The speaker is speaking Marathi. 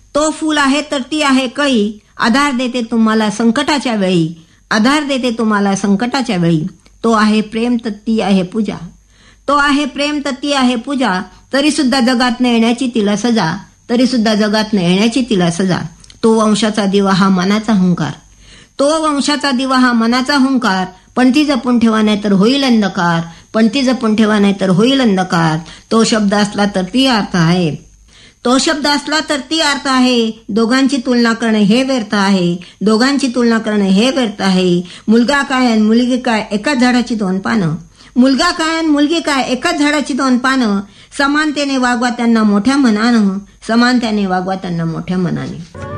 तो फूल आहे तर ती आहे कळी, आधार देते तुम्हाला संकटाच्या वेळी, आधार देते तुम्हाला संकटाच्या वेळी. तो आहे प्रेम तर ती आहे पूजा, तो आहे प्रेम तर ती आहे पूजा. तरी सुद्धा जगात येण्याची तिला सजा, तरी सुद्धा जगात येण्याची तिला सजा. तो वंशाचा दिवा हा मनाचा हुंकार, तो वंशाचा दिवा हा मनाचा हुंकार. पण ती जपून ठेवा नाही तर होईल अंधकार, पण ती जपून ठेवा नाही तर होईल अंधकार. तो शब्द असला तर ती अर्थ आहे, तो शब्द असला तर ती अर्थ आहे. दोघांची तुलना करणे हे व्यर्थ आहे, दोघांची तुलना करणे हे व्यर्थ आहे. मुलगा काय आणि मुलगी काय एकाच झाडाची दोन पानं, मुलगा काय आणि मुलगी काय एकाच झाडाची दोन पानं. समानतेने वागवा त्यांना मोठ्या मनानं, समानतेने वागवा त्यांना मोठ्या मनाने.